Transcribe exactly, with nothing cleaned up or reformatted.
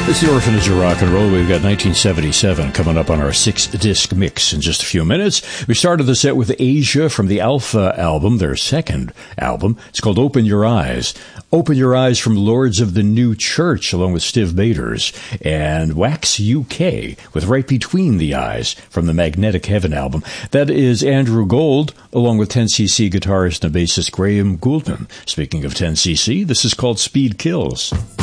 It's the Orphanage of Rock and Roll. We've got nineteen seventy-seven coming up on our six-disc mix in just a few minutes. We started the set with Asia from the Alpha album, their second album. It's called Open Your Eyes. Open Your Eyes from Lords of the New Church, along with Stiv Bators. And Wax U K with Right Between the Eyes from the Magnetic Heaven album. That is Andrew Gold, along with ten C C guitarist and bassist Graham Gouldman. Speaking of ten C C, this is called Speed Kills.